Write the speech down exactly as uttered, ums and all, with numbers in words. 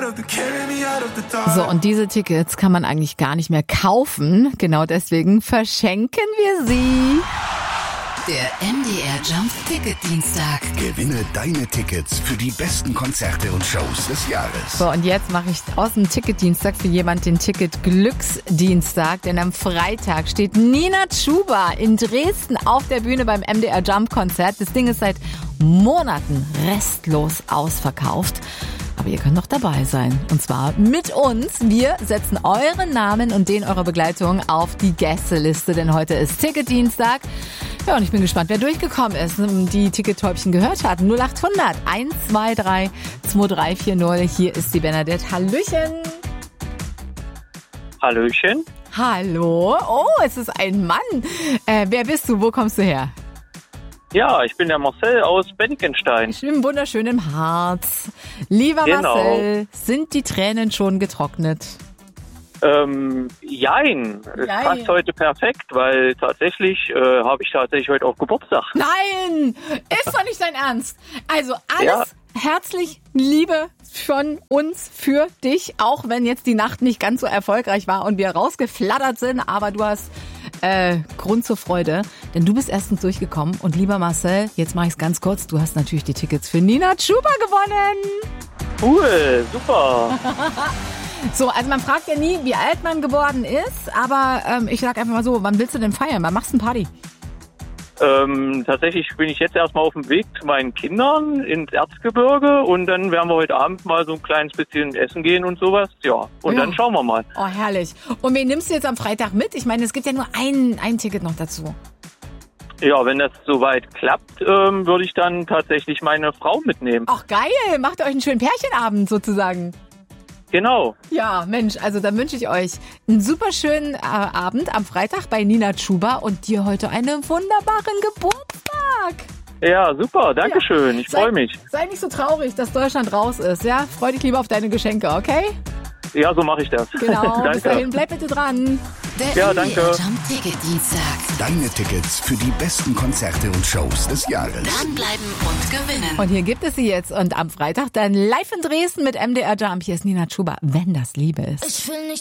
So, und diese Tickets kann man eigentlich gar nicht mehr kaufen. Genau deswegen verschenken wir sie. Der M D R Jump Ticket Dienstag. Gewinne deine Tickets für die besten Konzerte und Shows des Jahres. So, und jetzt mache ich aus dem Ticketdienstag für jemand den Ticket-Glücksdienstag. Denn am Freitag steht Nina Chuba in Dresden auf der Bühne beim M D R Jump Konzert. Das Ding ist seit Monaten restlos ausverkauft. Aber ihr könnt noch dabei sein. Und zwar mit uns. Wir setzen euren Namen und den eurer Begleitung auf die Gästeliste. Denn heute ist Ticketdienstag. Ja, und ich bin gespannt, wer durchgekommen ist und die Tickettäubchen gehört hat. null acht hundert eins zwei drei zwei drei vier null. Hier ist die Bernadette. Hallöchen. Hallöchen. Hallo. Oh, es ist ein Mann. Äh, wer bist du? Wo kommst du her? Ja, ich bin der Marcel aus Bennigenstein. Im wunderschönen Harz. Lieber Genau. Marcel, sind die Tränen schon getrocknet? Ähm, jein. Es Jein. passt heute perfekt, weil tatsächlich äh, habe ich tatsächlich heute auch Geburtstag. Nein, ist doch nicht dein Ernst. Also alles Ja. herzlich Liebe von uns für dich, auch wenn jetzt die Nacht nicht ganz so erfolgreich war und wir rausgeflattert sind, aber du hast äh, Grund zur Freude, denn du bist erstens durchgekommen und lieber Marcel, jetzt mache ich es ganz kurz, du hast natürlich die Tickets für Nina Chuba gewonnen. Cool, super. So, also man fragt ja nie, wie alt man geworden ist, aber ähm, ich sag einfach mal so, wann willst du denn feiern? Wann machst du eine Party? ähm, tatsächlich bin ich jetzt erstmal auf dem Weg zu meinen Kindern ins Erzgebirge und dann werden wir heute Abend mal so ein kleines bisschen essen gehen und sowas. Ja, und Ja. dann schauen wir mal. Oh, herrlich. Und wen nimmst du jetzt am Freitag mit? Ich meine, es gibt ja nur ein, ein Ticket noch dazu. Ja, wenn das soweit klappt, ähm, würde ich dann tatsächlich meine Frau mitnehmen. Ach, geil. Macht euch einen schönen Pärchenabend sozusagen. Genau. Ja, Mensch, also dann wünsche ich euch einen super schönen äh, Abend am Freitag bei Nina Chuba und dir heute einen wunderbaren Geburtstag. Ja, super. Dankeschön. Ich Sei- freue mich. Sei nicht so traurig, dass Deutschland raus ist, ja? Freu dich lieber auf deine Geschenke, okay? Ja, so mache ich das. Genau, bis Danke. dahin, bleib bitte dran. Der Ja, M D R danke. Jump Ticket Dienstag. Deine Tickets für die besten Konzerte und Shows des Jahres. Dranbleiben und gewinnen. Und hier gibt es sie jetzt und am Freitag dann live in Dresden mit M D R Jump. Hier ist Nina Chuba, wenn das Liebe ist. Ich will nicht